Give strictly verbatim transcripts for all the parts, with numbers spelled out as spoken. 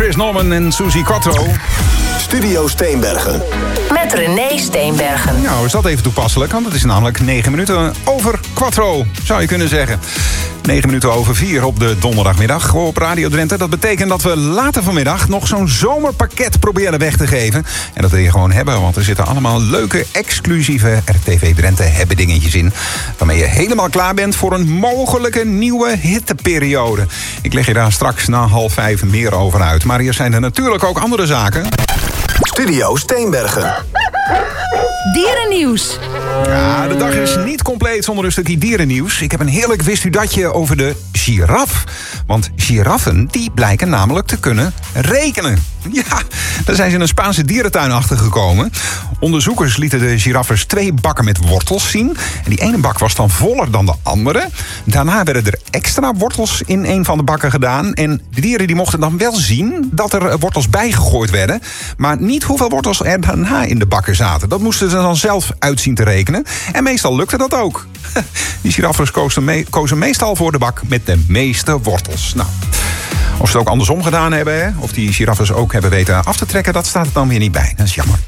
Chris Norman en Suzy Quattro. Studio Steenbergen. Met René Steenbergen. Nou, is dat even toepasselijk, want het is namelijk negen minuten over Quattro, zou je kunnen zeggen. negen minuten over vier op de donderdagmiddag op Radio Drenthe. Dat betekent dat we later vanmiddag nog zo'n zomerpakket proberen weg te geven. En dat wil je gewoon hebben, want er zitten allemaal leuke, exclusieve R T V Drenthe hebben dingetjes in. Waarmee je helemaal klaar bent voor een mogelijke nieuwe hitteperiode. Ik leg je daar straks na half vijf meer over uit. Maar hier zijn er natuurlijk ook andere zaken. Studio Steenbergen. Dierennieuws. Ja, de dag is niet compleet zonder een stukje dierennieuws. Ik heb een heerlijk wist u datje over de giraf. Want giraffen, die blijken namelijk te kunnen rekenen. Ja, daar zijn ze in een Spaanse dierentuin achtergekomen. Onderzoekers lieten de giraffes twee bakken met wortels zien. En die ene bak was dan voller dan de andere. Daarna werden er extra wortels in een van de bakken gedaan. En de dieren die mochten dan wel zien dat er wortels bijgegooid werden. Maar niet hoeveel wortels er daarna in de bakken zaten. Dat moesten ze dan zelf uitzien te rekenen. En meestal lukte dat ook. Die giraffes kozen, me- kozen meestal voor de bak met de meeste wortels. Nou, of ze het ook andersom gedaan hebben, hè? Of die giraffes ook hebben weten af te trekken, dat staat er dan weer niet bij. Dat is jammer.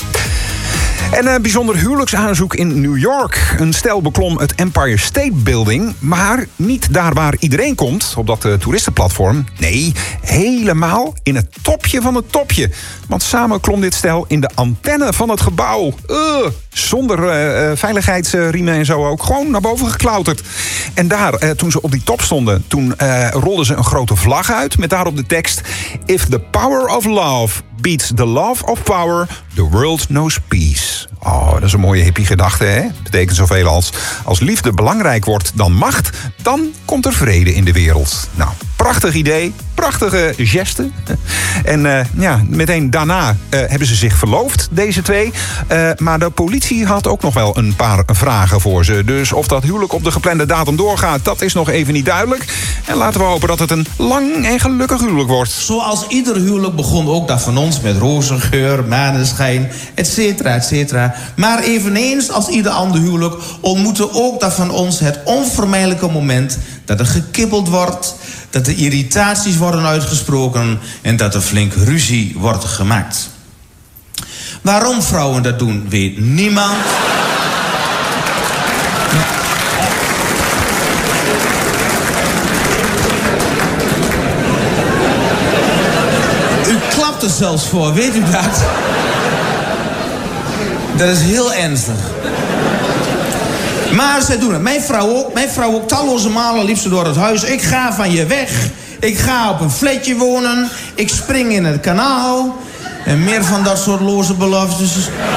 En een bijzonder huwelijksaanzoek in New York. Een stel beklom het Empire State Building, maar niet daar waar iedereen komt, op dat uh, toeristenplatform. Nee, helemaal in het topje van het topje. Want samen klom dit stel in de antenne van het gebouw. Uh, zonder uh, veiligheidsriemen en zo ook. Gewoon naar boven geklauterd. En daar, uh, toen ze op die top stonden, toen uh, rolden ze een grote vlag uit met daarop de tekst: If the power of love beats the love of power, the world knows peace. Oh, dat is een mooie hippie gedachte, hè? Betekent zoveel als: als liefde belangrijk wordt dan macht, dan komt er vrede in de wereld. Nou, prachtig idee, prachtige geste. En uh, ja, meteen daarna uh, hebben ze zich verloofd, deze twee. Uh, maar de politie had ook nog wel een paar vragen voor ze. Dus of dat huwelijk op de geplande datum doorgaat, dat is nog even niet duidelijk. En laten we hopen dat het een lang en gelukkig huwelijk wordt. Zoals ieder huwelijk begon ook dat van ons met rozengeur, maneschijn, et cetera, et cetera. Maar eveneens als ieder ander huwelijk ontmoette ook dat van ons het onvermijdelijke moment dat er gekibbeld wordt, dat er irritaties worden uitgesproken en dat er flink ruzie wordt gemaakt. Waarom vrouwen dat doen, weet niemand. U klapt er zelfs voor, weet u dat? Dat is heel ernstig. Maar zij doen het. Mijn vrouw ook. Mijn vrouw ook. Talloze malen liep ze door het huis. Ik ga van je weg. Ik ga op een flatje wonen. Ik spring in het kanaal. En meer van dat soort loze beloftes.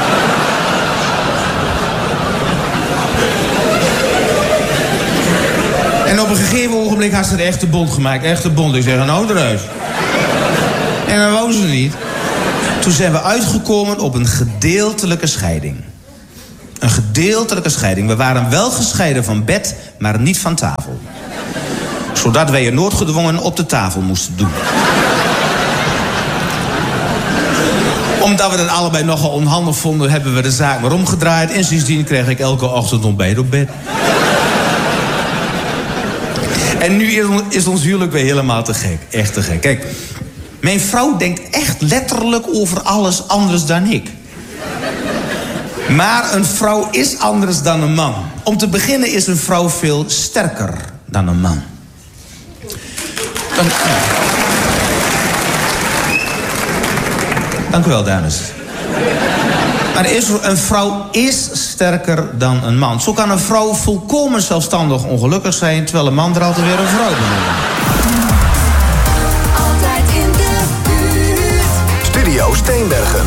En op een gegeven ogenblik had ze de echte bond gemaakt. Echte bond. Ik zeg, nou eruit. En dan wou ze niet. Toen zijn we uitgekomen op een gedeeltelijke scheiding. Een gedeeltelijke scheiding. We waren wel gescheiden van bed, maar niet van tafel. Zodat wij er noodgedwongen op de tafel moesten doen. Omdat we dat allebei nogal onhandig vonden, hebben we de zaak maar omgedraaid. En sindsdien kreeg ik elke ochtend ontbijt op bed. En nu is ons huwelijk weer helemaal te gek. Echt te gek. Kijk, mijn vrouw denkt echt letterlijk over alles anders dan ik. Maar een vrouw is anders dan een man. Om te beginnen is een vrouw veel sterker dan een man. Dank, ja. Dank u wel, dames. Maar is, een vrouw is sterker dan een man. Zo kan een vrouw volkomen zelfstandig ongelukkig zijn, terwijl een man er altijd weer een vrouw moet hebben.